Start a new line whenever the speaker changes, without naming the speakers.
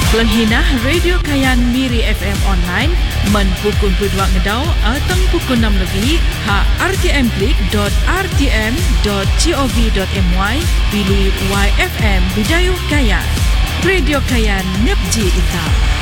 Pelenghinah Radio Kayan Miri FM online men pukul 2 ngedau atau pukul 6 lebih ha rtmklik.rtm.gov.my pilih YFM Bidayuh Kayan. Radio Kayan Nepji Ita.